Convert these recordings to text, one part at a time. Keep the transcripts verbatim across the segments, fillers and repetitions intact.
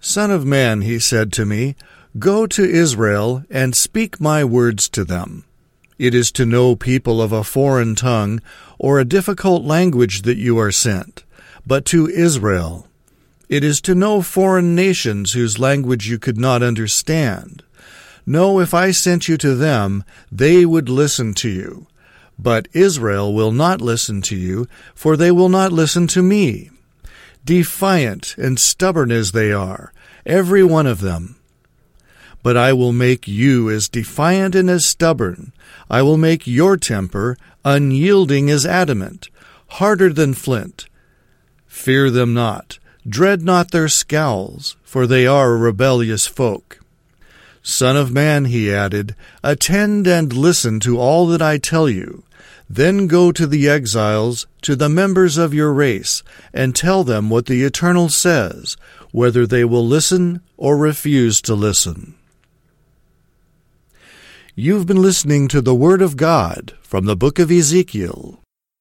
"Son of man," he said to me, "go to Israel and speak my words to them. It is to no people of a foreign tongue or a difficult language that you are sent, but to Israel. It is to no foreign nations whose language you could not understand. No, if I sent you to them, they would listen to you. But Israel will not listen to you, for they will not listen to me. Defiant and stubborn as they are, every one of them. But I will make you as defiant and as stubborn. I will make your temper unyielding as adamant, harder than flint. Fear them not, dread not their scowls, for they are a rebellious folk. Son of man," he added, "attend and listen to all that I tell you. Then go to the exiles, to the members of your race, and tell them what the Eternal says, whether they will listen or refuse to listen." You've been listening to the Word of God from the book of Ezekiel.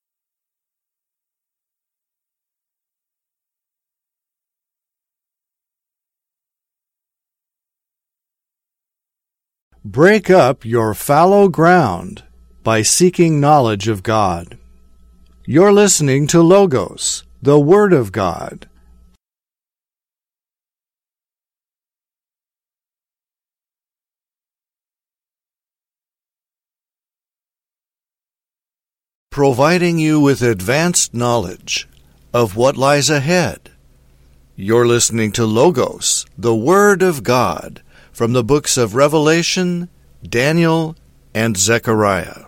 Break up your fallow ground by seeking knowledge of God. You're listening to Logos, the Word of God. Providing you with advanced knowledge of what lies ahead. You're listening to Logos, the Word of God, from the books of Revelation, Daniel, and Zechariah.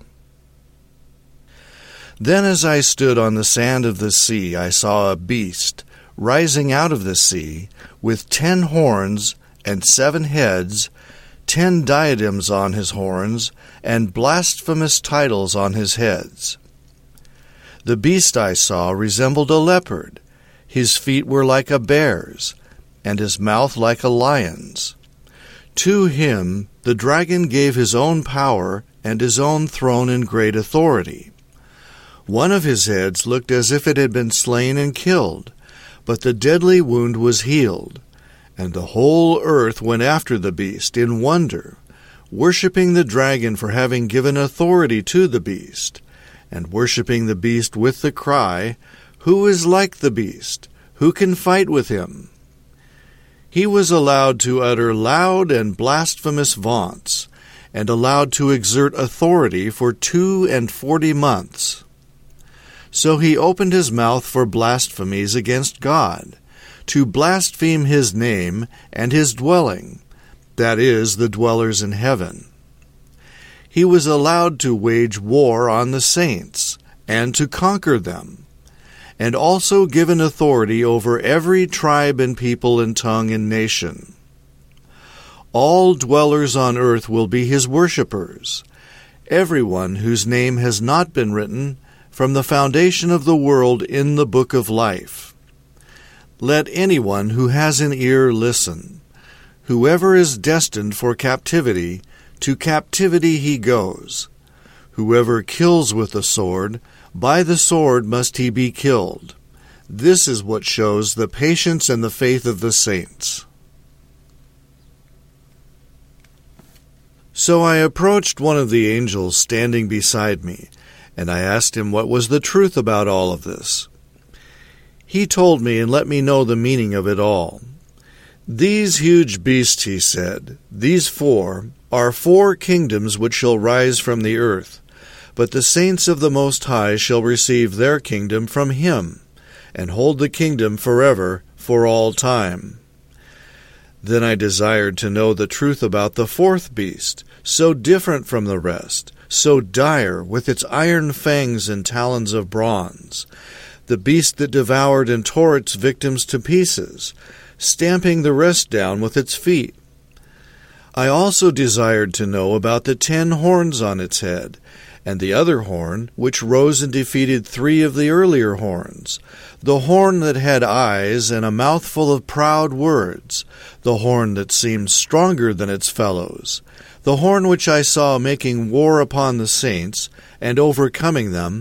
Then as I stood on the sand of the sea, I saw a beast rising out of the sea, with ten horns and seven heads, ten diadems on his horns, and blasphemous titles on his heads. The beast I saw resembled a leopard. His feet were like a bear's, and his mouth like a lion's. To him the dragon gave his own power and his own throne and great authority. One of his heads looked as if it had been slain and killed, but the deadly wound was healed, and the whole earth went after the beast in wonder, worshipping the dragon for having given authority to the beast, and worshipping the beast with the cry, "Who is like the beast? Who can fight with him?" He was allowed to utter loud and blasphemous vaunts, and allowed to exert authority for two and forty months. So he opened his mouth for blasphemies against God, to blaspheme his name and his dwelling, that is, the dwellers in heaven. He was allowed to wage war on the saints, and to conquer them, and also given authority over every tribe and people and tongue and nation. All dwellers on earth will be his worshippers, everyone whose name has not been written from the foundation of the world in the book of life. Let anyone who has an ear listen. Whoever is destined for captivity, to captivity he goes. Whoever kills with the sword, by the sword must he be killed. This is what shows the patience and the faith of the saints. So I approached one of the angels standing beside me, and I asked him what was the truth about all of this. He told me and let me know the meaning of it all. These huge beasts, he said, these four, are four kingdoms which shall rise from the earth. But the saints of the Most High shall receive their kingdom from him, and hold the kingdom forever, for all time. Then I desired to know the truth about the fourth beast, so different from the rest, so dire, with its iron fangs and talons of bronze, the beast that devoured and tore its victims to pieces, stamping the rest down with its feet. I also desired to know about the ten horns on its head, and the other horn, which rose and defeated three of the earlier horns, the horn that had eyes and a mouth full of proud words, the horn that seemed stronger than its fellows, the horn which I saw making war upon the saints, and overcoming them,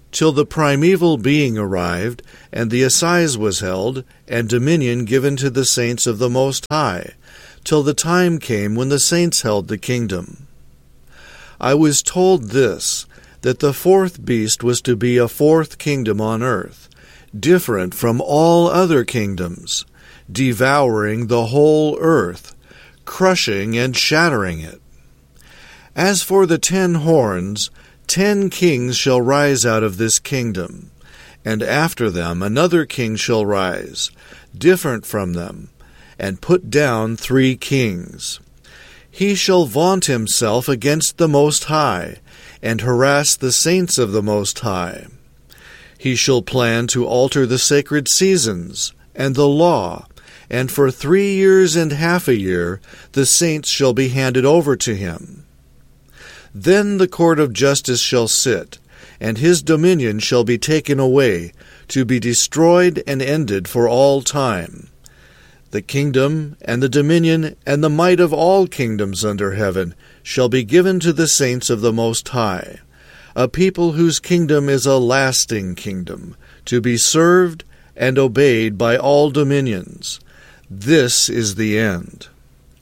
till the primeval being arrived, and the assize was held, and dominion given to the saints of the Most High, till the time came when the saints held the kingdom. I was told this, that the fourth beast was to be a fourth kingdom on earth, different from all other kingdoms, devouring the whole earth, crushing and shattering it. As for the ten horns, ten kings shall rise out of this kingdom, and after them another king shall rise, different from them, and put down three kings. He shall vaunt himself against the Most High, and harass the saints of the Most High. He shall plan to alter the sacred seasons, and the law, and for three years and half a year the saints shall be handed over to him. Then the court of justice shall sit, and his dominion shall be taken away, to be destroyed and ended for all time. The kingdom, and the dominion, and the might of all kingdoms under heaven shall be given to the saints of the Most High, a people whose kingdom is a lasting kingdom, to be served and obeyed by all dominions. This is the end.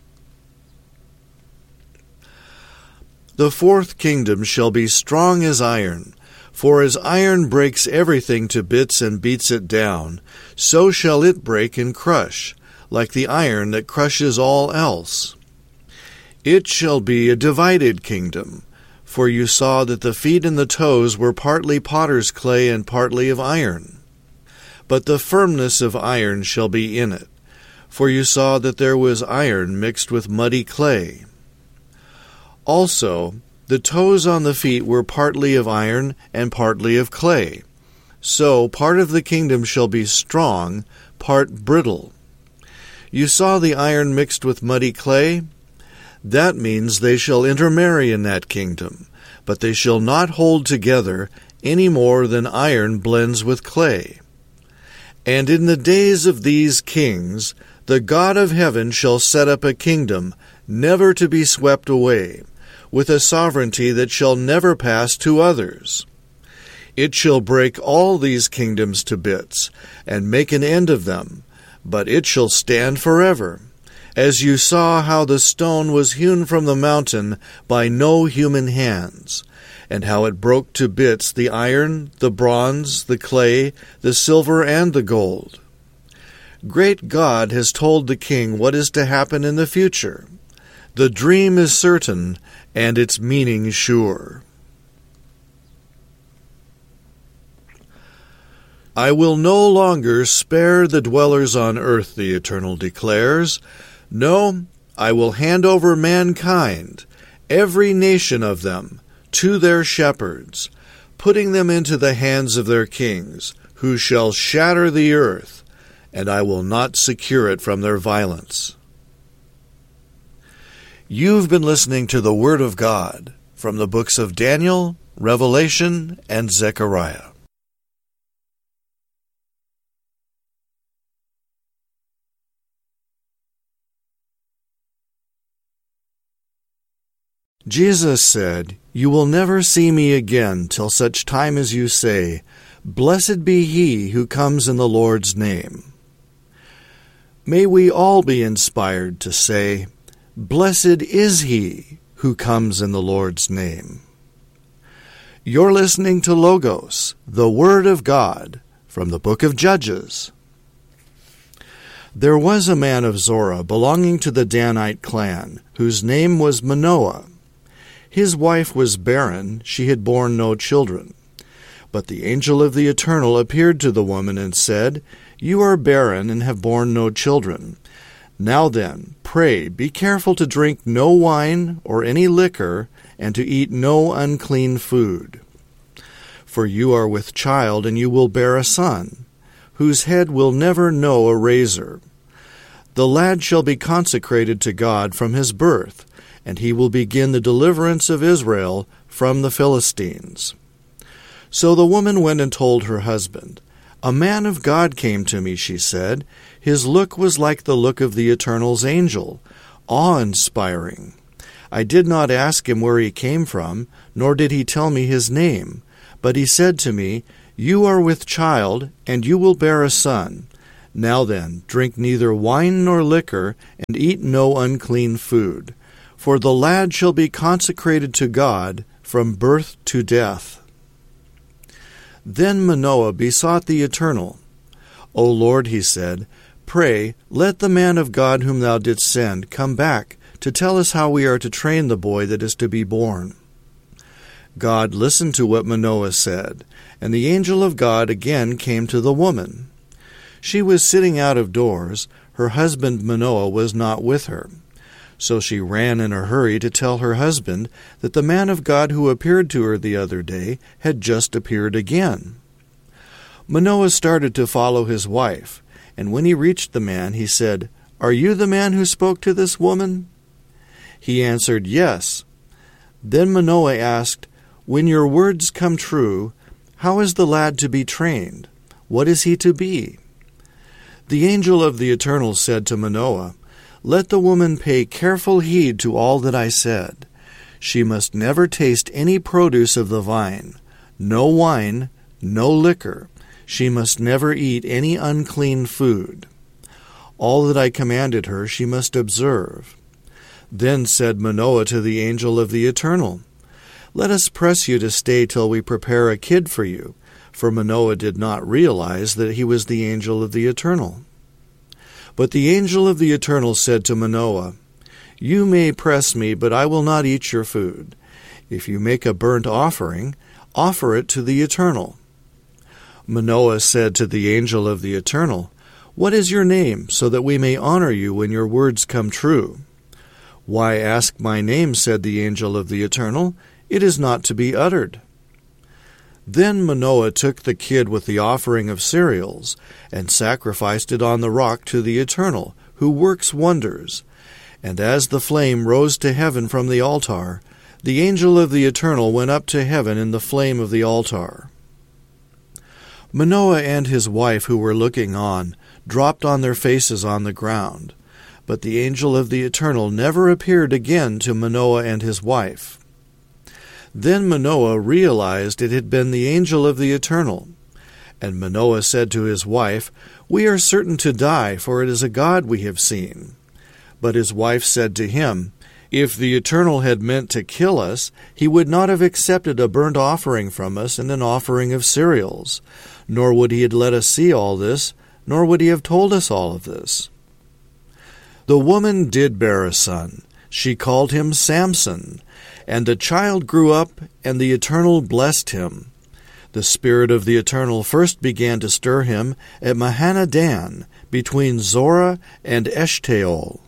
The fourth kingdom shall be strong as iron, for as iron breaks everything to bits and beats it down, so shall it break and crush, like the iron that crushes all else. It shall be a divided kingdom, for you saw that the feet and the toes were partly potter's clay and partly of iron. But the firmness of iron shall be in it, for you saw that there was iron mixed with muddy clay. Also, the toes on the feet were partly of iron and partly of clay. So part of the kingdom shall be strong, part brittle. You saw the iron mixed with muddy clay? That means they shall intermarry in that kingdom, but they shall not hold together any more than iron blends with clay. And in the days of these kings, the God of heaven shall set up a kingdom, never to be swept away, with a sovereignty that shall never pass to others. It shall break all these kingdoms to bits, and make an end of them, but it shall stand forever, as you saw how the stone was hewn from the mountain by no human hands, and how it broke to bits the iron, the bronze, the clay, the silver, and the gold. Great God has told the king what is to happen in the future. The dream is certain, and its meaning sure. I will no longer spare the dwellers on earth, the Eternal declares. No, I will hand over mankind, every nation of them, to their shepherds, putting them into the hands of their kings, who shall shatter the earth, and I will not secure it from their violence. You've been listening to the Word of God from the books of Daniel, Revelation, and Zechariah. Jesus said, "You will never see me again till such time as you say, 'Blessed be he who comes in the Lord's name.'" May we all be inspired to say, "Blessed is he who comes in the Lord's name." You're listening to Logos, the Word of God, from the book of Judges. There was a man of Zorah belonging to the Danite clan, whose name was Manoah. His wife was barren, she had borne no children. But the angel of the Eternal appeared to the woman and said, "You are barren and have borne no children. Now then, pray, be careful to drink no wine or any liquor, and to eat no unclean food. For you are with child, and you will bear a son, whose head will never know a razor. The lad shall be consecrated to God from his birth, and he will begin the deliverance of Israel from the Philistines." So the woman went and told her husband. "A man of God came to me," she said. "His look was like the look of the Eternal's angel, awe-inspiring. I did not ask him where he came from, nor did he tell me his name, But he said to me, You are with child, and you will bear a son. Now then, drink neither wine nor liquor, and eat no unclean food. For the lad shall be consecrated to God from birth to death. Then Manoah besought the Eternal. O Lord, he said, Pray, let the man of God whom thou didst send come back to tell us how we are to train the boy that is to be born. God listened to what Manoah said, and the angel of God again came to the woman. She was sitting out of doors. Her husband Manoah was not with her. So she ran in a hurry to tell her husband that the man of God who appeared to her the other day had just appeared again. Manoah started to follow his wife, and when he reached the man, he said, Are you the man who spoke to this woman? He answered, Yes. Then Manoah asked, When your words come true, how is the lad to be trained? What is he to be? The angel of the Eternal said to Manoah, Let the woman pay careful heed to all that I said. She must never taste any produce of the vine, no wine, no liquor. She must never eat any unclean food. All that I commanded her she must observe. Then said Manoah to the angel of the Eternal, Let us press you to stay till we prepare a kid for you, for Manoah did not realize that he was the angel of the Eternal. But the angel of the Eternal said to Manoah, You may press me, but I will not eat your food. If you make a burnt offering, offer it to the Eternal. Manoah said to the angel of the Eternal, What is your name, so that we may honor you when your words come true? Why ask my name, said the angel of the Eternal. It is not to be uttered. Then Manoah took the kid with the offering of cereals, and sacrificed it on the rock to the Eternal, who works wonders. And as the flame rose to heaven from the altar, the angel of the Eternal went up to heaven in the flame of the altar. Manoah and his wife, who were looking on, dropped on their faces on the ground. But the angel of the Eternal never appeared again to Manoah and his wife. Then Manoah realized it had been the angel of the Eternal. And Manoah said to his wife, We are certain to die, for it is a God we have seen. But his wife said to him, If the Eternal had meant to kill us, he would not have accepted a burnt offering from us and an offering of cereals, nor would he have let us see all this, nor would he have told us all of this. The woman did bear a son. She called him Samson. And the child grew up, and the Eternal blessed him. The Spirit of the Eternal first began to stir him at Mahaneh-dan, between Zorah and Eshtaol.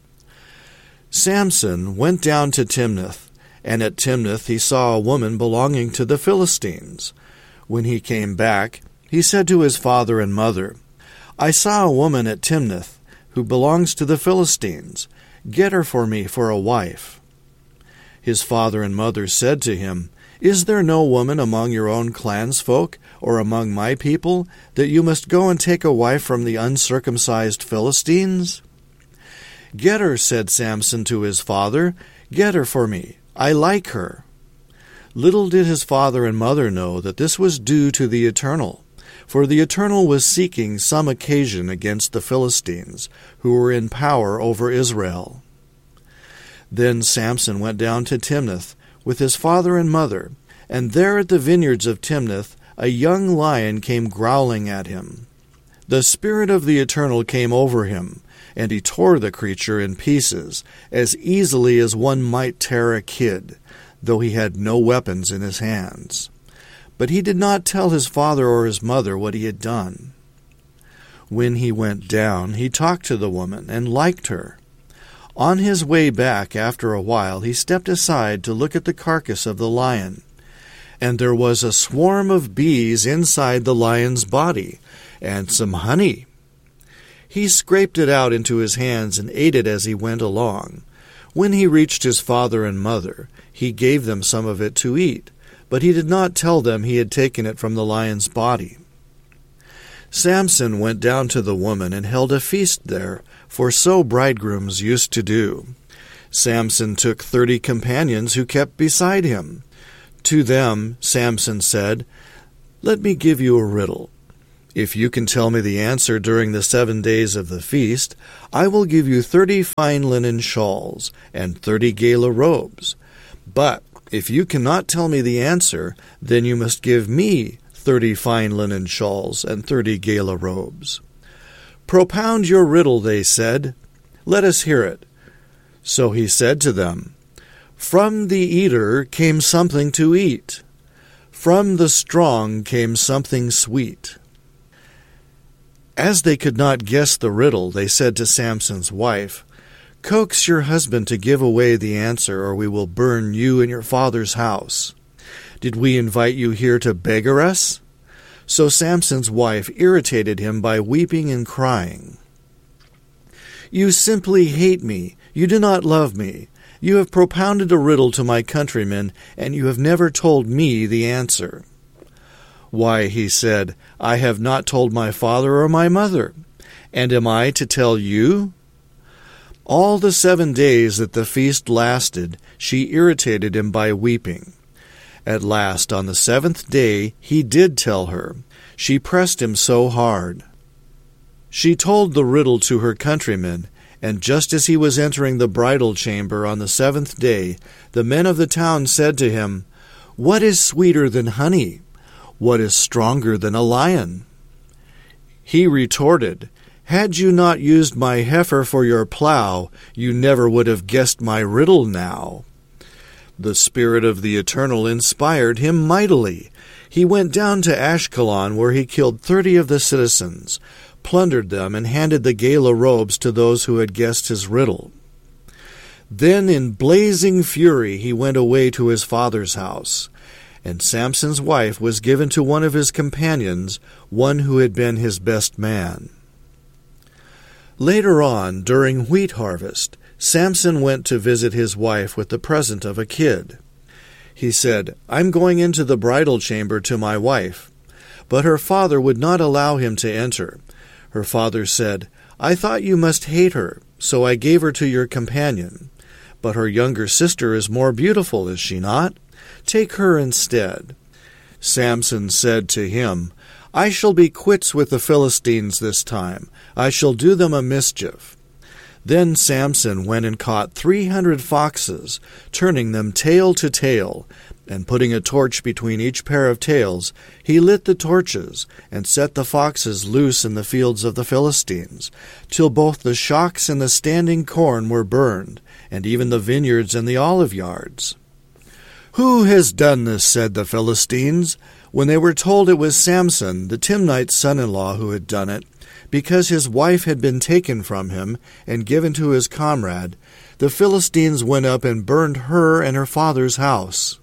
Samson went down to Timnath, and at Timnath he saw a woman belonging to the Philistines. When he came back, he said to his father and mother, I saw a woman at Timnath, who belongs to the Philistines. Get her for me for a wife. His father and mother said to him, Is there no woman among your own clansfolk, or among my people, that you must go and take a wife from the uncircumcised Philistines? Get her, said Samson to his father. Get her for me. I like her. Little did his father and mother know that this was due to the Eternal, for the Eternal was seeking some occasion against the Philistines, who were in power over Israel. Then Samson went down to Timnath with his father and mother, and there at the vineyards of Timnath a young lion came growling at him. The Spirit of the Eternal came over him, and he tore the creature in pieces, as easily as one might tear a kid, though he had no weapons in his hands. But he did not tell his father or his mother what he had done. When he went down, he talked to the woman and liked her. On his way back, after a while, he stepped aside to look at the carcass of the lion. And there was a swarm of bees inside the lion's body, and some honey. He scraped it out into his hands and ate it as he went along. When he reached his father and mother, he gave them some of it to eat, but he did not tell them he had taken it from the lion's body. Samson went down to the woman and held a feast there, for so bridegrooms used to do. Samson took thirty companions who kept beside him. To them Samson said, "Let me give you a riddle. If you can tell me the answer during the seven days of the feast, I will give you thirty fine linen shawls and thirty gala robes. But if you cannot tell me the answer, then you must give me thirty fine linen shawls and thirty gala robes." "Propound your riddle," they said. "Let us hear it." So he said to them, "From the eater came something to eat. From the strong came something sweet." As they could not guess the riddle, they said to Samson's wife, "Coax your husband to give away the answer, or we will burn you and your father's house. Did we invite you here to beggar us?" So Samson's wife irritated him by weeping and crying. "You simply hate me. You do not love me. You have propounded a riddle to my countrymen, and you have never told me the answer." "Why," he said, "I have not told my father or my mother. And am I to tell you?" All the seven days that the feast lasted, she irritated him by weeping. At last, on the seventh day, he did tell her. She pressed him so hard. She told the riddle to her countrymen, and just as he was entering the bridal chamber on the seventh day, the men of the town said to him, "What is sweeter than honey? What is stronger than a lion?" He retorted, "Had you not used my heifer for your plow, you never would have guessed my riddle now." The Spirit of the Eternal inspired him mightily. He went down to Ashkelon, where he killed thirty of the citizens, plundered them, and handed the gala robes to those who had guessed his riddle. Then in blazing fury he went away to his father's house. And Samson's wife was given to one of his companions, one who had been his best man. Later on, during wheat harvest, Samson went to visit his wife with the present of a kid. He said, "I'm going into the bridal chamber to my wife." But her father would not allow him to enter. Her father said, "I thought you must hate her, so I gave her to your companion. But her younger sister is more beautiful, is she not? Take her instead." Samson said to him, "I shall be quits with the Philistines this time. I shall do them a mischief." Then Samson went and caught three hundred foxes, turning them tail to tail, and putting a torch between each pair of tails, he lit the torches, and set the foxes loose in the fields of the Philistines, till both the shocks and the standing corn were burned, and even the vineyards and the olive yards. "Who has done this?" said the Philistines. When they were told it was Samson, the Timnite's son-in-law, who had done it, because his wife had been taken from him and given to his comrade, the Philistines went up and burned her and her father's house.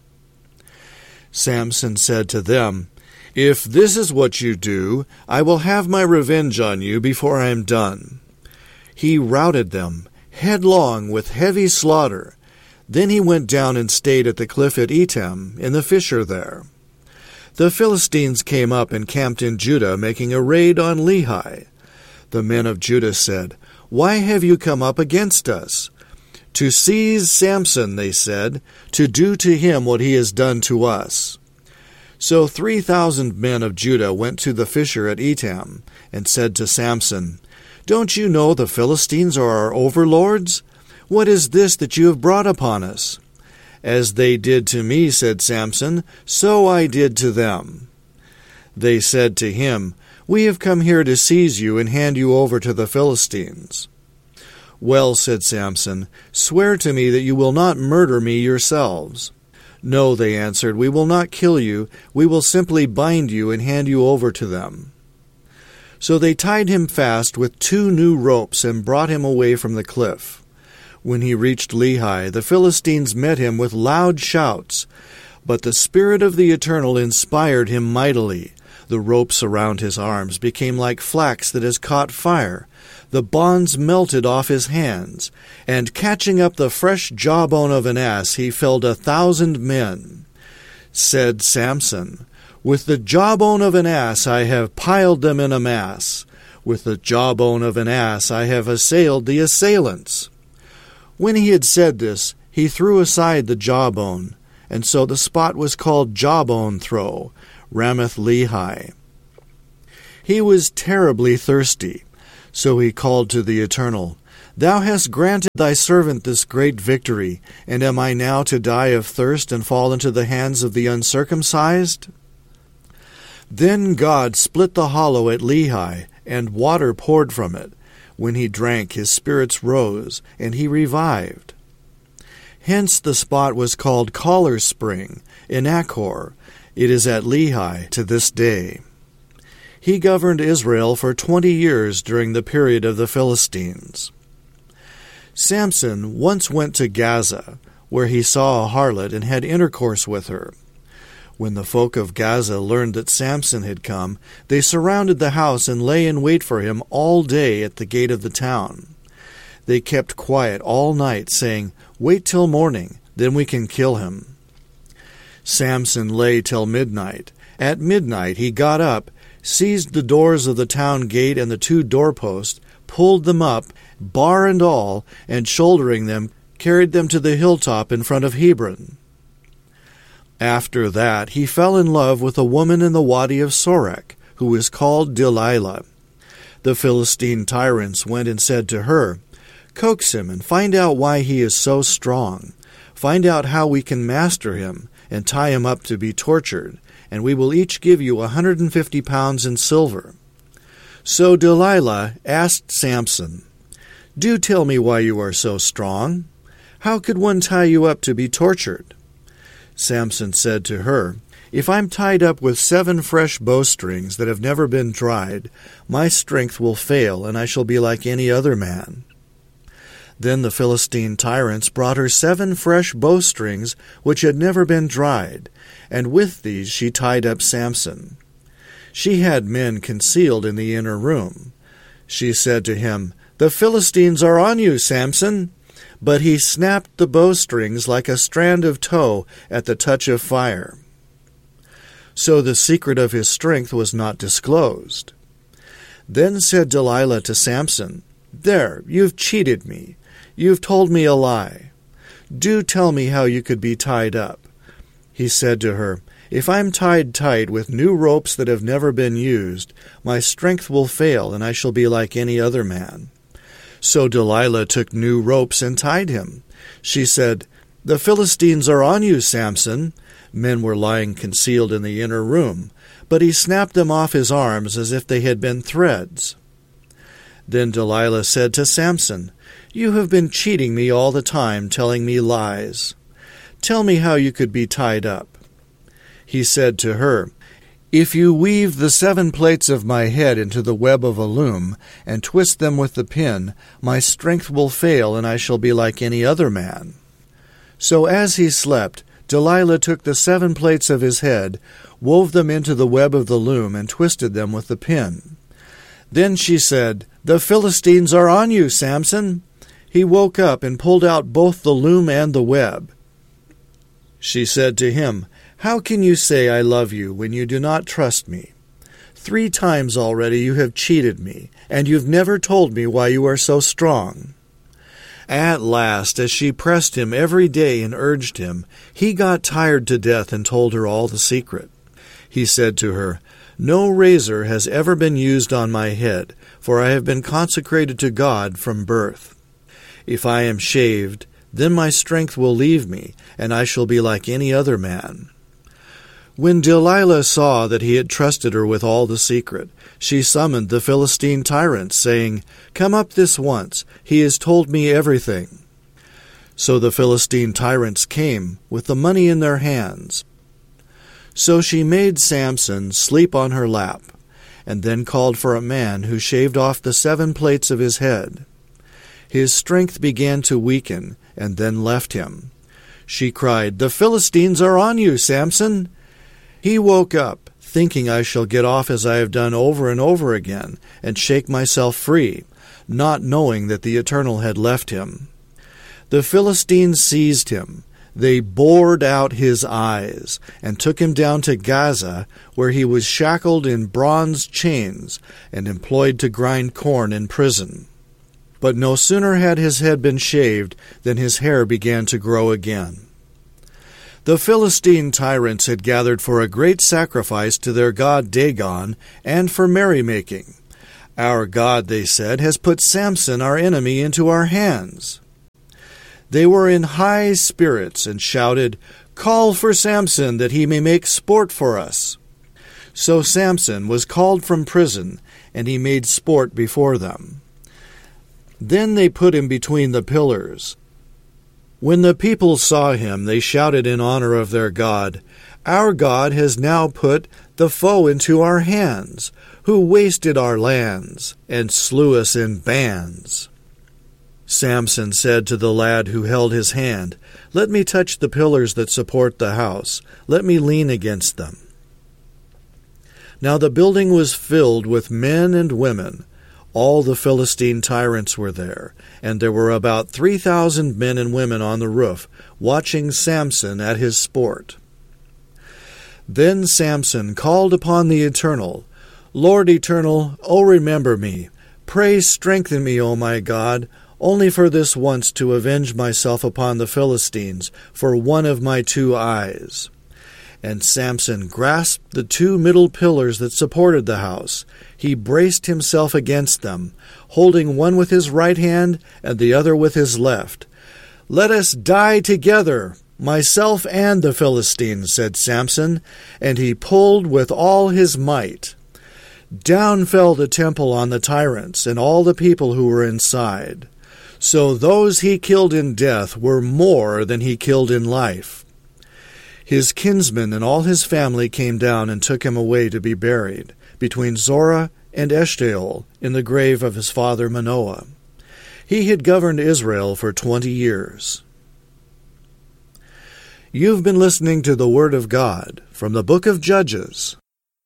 Samson said to them, "If this is what you do, I will have my revenge on you before I am done." He routed them, headlong with heavy slaughter. Then he went down and stayed at the cliff at Etam, in the fissure there. The Philistines came up and camped in Judah, making a raid on Lehi. The men of Judah said, "Why have you come up against us?" "To seize Samson," they said, "to do to him what he has done to us." So three thousand men of Judah went to the fissure at Etam, and said to Samson, "Don't you know the Philistines are our overlords? What is this that you have brought upon us?" "As they did to me," said Samson, "so I did to them." They said to him, "We have come here to seize you and hand you over to the Philistines." "Well," said Samson, "swear to me that you will not murder me yourselves." "No," they answered, "we will not kill you. We will simply bind you and hand you over to them." So they tied him fast with two new ropes and brought him away from the cliff. When he reached Lehi, the Philistines met him with loud shouts. But the Spirit of the Eternal inspired him mightily. The ropes around his arms became like flax that has caught fire. The bonds melted off his hands, and catching up the fresh jawbone of an ass, he felled a thousand men. Said Samson, "With the jawbone of an ass I have piled them in a mass. With the jawbone of an ass I have assailed the assailants." When he had said this, he threw aside the jawbone, and so the spot was called Jawbone Throw, Ramath-Lehi. He was terribly thirsty, so he called to the Eternal, "Thou hast granted thy servant this great victory, and am I now to die of thirst and fall into the hands of the uncircumcised?" Then God split the hollow at Lehi, and water poured from it. When he drank, his spirits rose, and he revived. Hence the spot was called Collar's Spring, in Achor. It is at Lehi to this day. He governed Israel for twenty years during the period of the Philistines. Samson once went to Gaza, where he saw a harlot and had intercourse with her. When the folk of Gaza learned that Samson had come, they surrounded the house and lay in wait for him all day at the gate of the town. They kept quiet all night, saying, "Wait till morning, then we can kill him." Samson lay till midnight. At midnight he got up, seized the doors of the town gate and the two doorposts, pulled them up, bar and all, and shouldering them, carried them to the hilltop in front of Hebron. After that he fell in love with a woman in the Wadi of Sorek, who was called Delilah. The Philistine tyrants went and said to her, "Coax him and find out why he is so strong. Find out how we can master him and tie him up to be tortured, and we will each give you a hundred and fifty pounds in silver." So Delilah asked Samson, "Do tell me why you are so strong. How could one tie you up to be tortured?" Samson said to her, "If I'm tied up with seven fresh bowstrings that have never been dried, my strength will fail, and I shall be like any other man." Then the Philistine tyrants brought her seven fresh bowstrings which had never been dried, and with these she tied up Samson. She had men concealed in the inner room. She said to him, "The Philistines are on you, Samson." But he snapped the bowstrings like a strand of tow at the touch of fire. So the secret of his strength was not disclosed. Then said Delilah to Samson, "There, you've cheated me. You've told me a lie. Do tell me how you could be tied up." He said to her, "If I'm tied tight with new ropes that have never been used, my strength will fail, and I shall be like any other man." So Delilah took new ropes and tied him. She said, "The Philistines are on you, Samson." Men were lying concealed in the inner room, but he snapped them off his arms as if they had been threads. Then Delilah said to Samson, "You have been cheating me all the time, telling me lies. Tell me how you could be tied up." He said to her, "If you weave the seven plates of my head into the web of a loom, and twist them with the pin, my strength will fail, and I shall be like any other man." So as he slept, Delilah took the seven plates of his head, wove them into the web of the loom, and twisted them with the pin. Then she said, "The Philistines are on you, Samson." He woke up and pulled out both the loom and the web. She said to him, "How can you say I love you when you do not trust me? Three times already you have cheated me, and you've never told me why you are so strong." At last, as she pressed him every day and urged him, he got tired to death and told her all the secret. He said to her, "No razor has ever been used on my head, for I have been consecrated to God from birth. If I am shaved, then my strength will leave me, and I shall be like any other man." When Delilah saw that he had trusted her with all the secret, she summoned the Philistine tyrants, saying, "Come up this once, he has told me everything." So the Philistine tyrants came, with the money in their hands. So she made Samson sleep on her lap, and then called for a man who shaved off the seven plates of his head. His strength began to weaken, and then left him. She cried, "The Philistines are on you, Samson!" He woke up, thinking, "I shall get off as I have done over and over again, and shake myself free," not knowing that the Eternal had left him. The Philistines seized him. They bored out his eyes, and took him down to Gaza, where he was shackled in bronze chains, and employed to grind corn in prison. But no sooner had his head been shaved than his hair began to grow again. The Philistine tyrants had gathered for a great sacrifice to their god Dagon and for merrymaking. Our God, they said, has put Samson, our enemy, into our hands. They were in high spirits and shouted, "Call for Samson, that he may make sport for us." So Samson was called from prison, and he made sport before them. Then they put him between the pillars. When the people saw him, they shouted in honor of their God, "Our God has now put the foe into our hands, who wasted our lands and slew us in bands." Samson said to the lad who held his hand, "Let me touch the pillars that support the house. Let me lean against them." Now the building was filled with men and women. All the Philistine tyrants were there, and there were about three thousand men and women on the roof, watching Samson at his sport. Then Samson called upon the Eternal, "Lord Eternal, O remember me. Pray strengthen me, O my God, only for this once to avenge myself upon the Philistines, for one of my two eyes." And Samson grasped the two middle pillars that supported the house. He braced himself against them, holding one with his right hand and the other with his left. "Let us die together, myself and the Philistines," said Samson, and he pulled with all his might. Down fell the temple on the tyrants and all the people who were inside. So those he killed in death were more than he killed in life. His kinsmen and all his family came down and took him away to be buried, between Zorah and Eshtaol, in the grave of his father Manoah. He had governed Israel for twenty years. You've been listening to the Word of God from the book of Judges.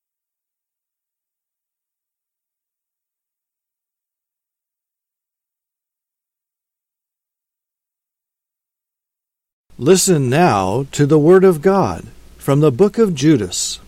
Listen now to the Word of God from the book of Judas.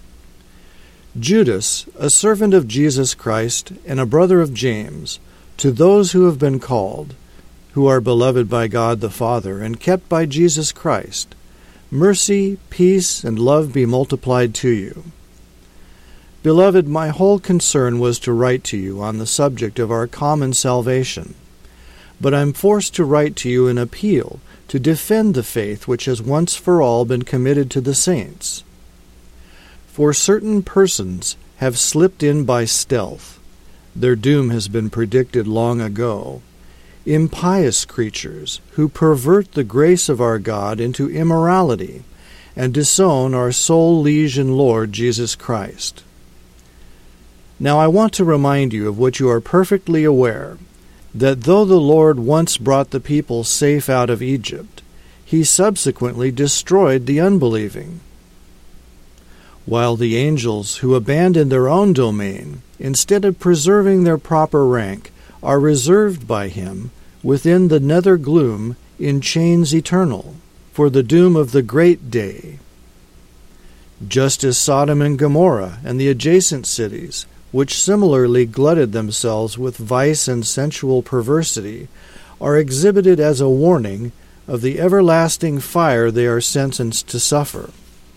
Judas, a servant of Jesus Christ and a brother of James, to those who have been called, who are beloved by God the Father and kept by Jesus Christ, mercy, peace, and love be multiplied to you. Beloved, my whole concern was to write to you on the subject of our common salvation, but I'm forced to write to you an appeal to defend the faith which has once for all been committed to the saints. For certain persons have slipped in by stealth. Their doom has been predicted long ago. Impious creatures who pervert the grace of our God into immorality and disown our sole liege and Lord Jesus Christ. Now I want to remind you of what you are perfectly aware, that though the Lord once brought the people safe out of Egypt, he subsequently destroyed the unbelieving. While the angels who abandoned their own domain, instead of preserving their proper rank, are reserved by him within the nether gloom in chains eternal, for the doom of the great day. Just as Sodom and Gomorrah and the adjacent cities, which similarly glutted themselves with vice and sensual perversity, are exhibited as a warning of the everlasting fire they are sentenced to suffer.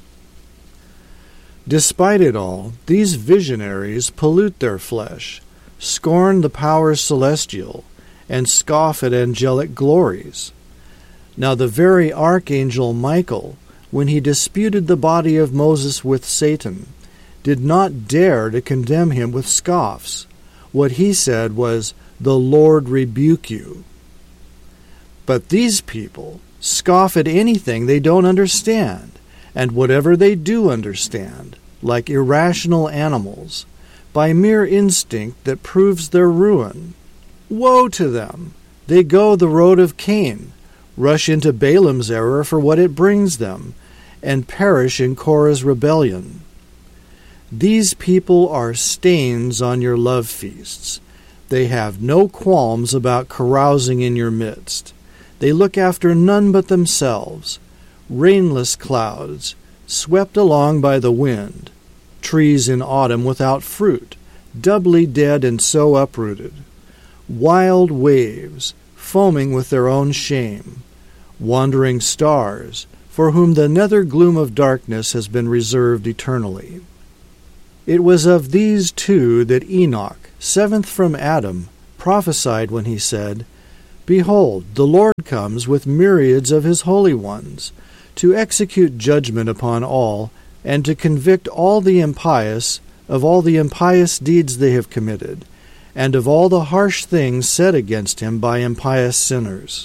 Despite it all, these visionaries pollute their flesh, scorn the powers celestial, and scoff at angelic glories. Now the very archangel Michael, when he disputed the body of Moses with Satan, did not dare to condemn him with scoffs. What he said was, "The Lord rebuke you." But these people scoff at anything they don't understand, and whatever they do understand, like irrational animals, by mere instinct that proves their ruin. Woe to them! They go the road of Cain, rush into Balaam's error for what it brings them, and perish in Korah's rebellion. These people are stains on your love feasts. They have no qualms about carousing in your midst. They look after none but themselves. Rainless clouds, swept along by the wind. Trees in autumn without fruit, doubly dead and so uprooted. Wild waves, foaming with their own shame. Wandering stars, for whom the nether gloom of darkness has been reserved eternally. It was of these two that Enoch, seventh from Adam, prophesied when he said, Behold, the Lord comes with myriads of his holy ones, to execute judgment upon all, and to convict all the impious of all the impious deeds they have committed, and of all the harsh things said against him by impious sinners.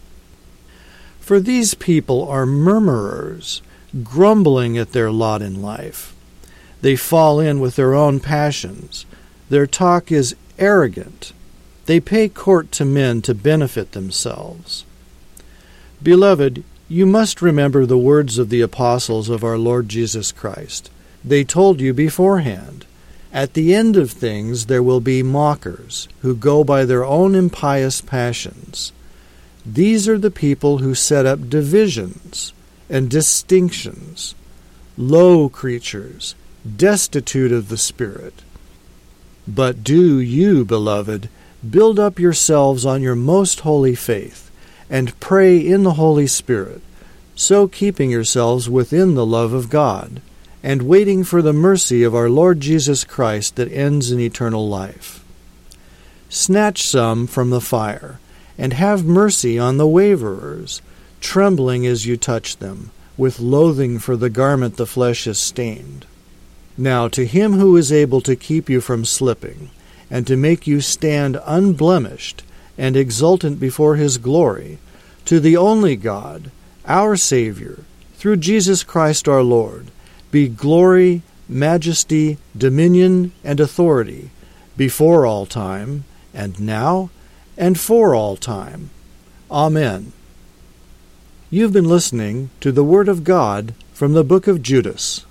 For these people are murmurers, grumbling at their lot in life. They fall in with their own passions. Their talk is arrogant. They pay court to men to benefit themselves. Beloved, you must remember the words of the apostles of our Lord Jesus Christ. They told you beforehand, At the end of things there will be mockers, who go by their own impious passions. These are the people who set up divisions and distinctions, low creatures, destitute of the Spirit. But do you, beloved, build up yourselves on your most holy faith, and pray in the Holy Spirit, so keeping yourselves within the love of God, and waiting for the mercy of our Lord Jesus Christ that ends in eternal life. Snatch some from the fire, and have mercy on the waverers, trembling as you touch them, with loathing for the garment the flesh has stained. Now to him who is able to keep you from slipping, and to make you stand unblemished and exultant before his glory, to the only God, our Savior, through Jesus Christ our Lord, be glory, majesty, dominion, and authority, before all time, and now, and for all time. Amen. You've been listening to the Word of God from the book of Judas.